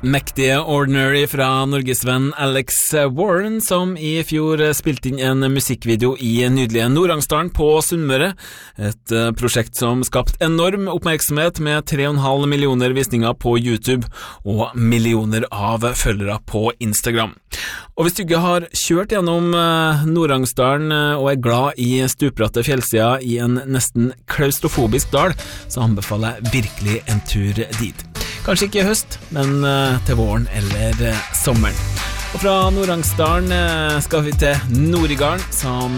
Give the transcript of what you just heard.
Mektige Ordinary fra Norgesvenn Alex Warren, som I fjor spilte inn en musikkvideo I nydelige Nord-Angsdalen på Sunnmøre, et prosjekt som skapt enorm oppmerksomhet med 3,5 millioner visninger på YouTube og millioner av følgere på Instagram. Og hvis du ikke har kjørt gjennom Nord-Angsdalen og glad I stupbratte fjellsider I en nesten klaustrofobisk dal, så anbefaler jeg virkelig en tur dit. Kanskje ikke I høst, men til våren eller sommeren. Og fra Nord-Angsdalen skal vi til Nord-Igarden, som